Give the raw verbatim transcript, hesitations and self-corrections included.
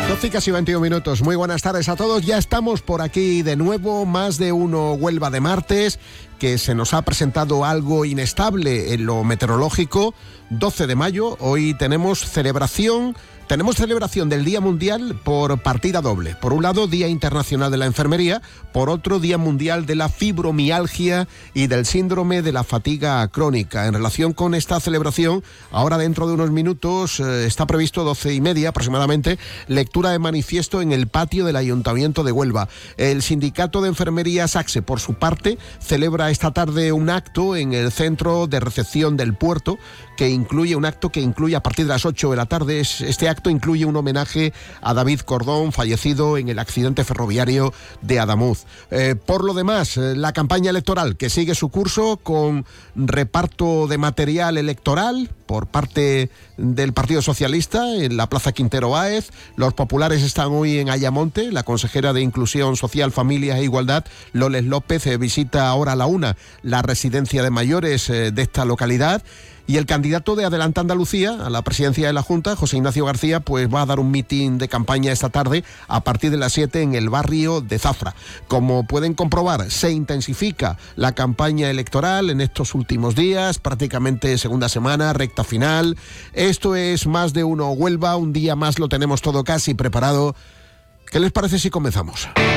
doce y casi veintiún minutos. Muy buenas tardes a todos. Ya estamos por aquí de nuevo. Más de uno Huelva de martes, que se nos ha presentado algo inestable en lo meteorológico. doce de mayo, hoy tenemos celebración... Tenemos celebración del Día Mundial por partida doble. Por un lado, Día Internacional de la Enfermería, por otro, Día Mundial de la Fibromialgia y del Síndrome de la Fatiga Crónica. En relación con esta celebración, ahora dentro de unos minutos, eh, está previsto doce y media aproximadamente, lectura de manifiesto en el patio del Ayuntamiento de Huelva. El Sindicato de Enfermería SACSE, por su parte, celebra esta tarde un acto en el Centro de Recepción del Puerto, que incluye un acto que incluye a partir de las ocho de la tarde. Este acto incluye un homenaje a David Cordón, fallecido en el accidente ferroviario de Adamuz. Eh, por lo demás, eh, la campaña electoral que sigue su curso con reparto de material electoral por parte del Partido Socialista en la Plaza Quintero Báez. Los populares están hoy en Ayamonte. La consejera de Inclusión Social, Familias e Igualdad, Loles López, eh, visita ahora a la una la residencia de mayores eh, de esta localidad. Y el candidato de Adelante Andalucía a la presidencia de la Junta, José Ignacio García, pues va a dar un mitin de campaña esta tarde a partir de las siete en el barrio de Zafra. Como pueden comprobar, se intensifica la campaña electoral en estos últimos días, prácticamente segunda semana, recta final. Esto es Más de Uno Huelva, un día más lo tenemos todo casi preparado. ¿Qué les parece si comenzamos?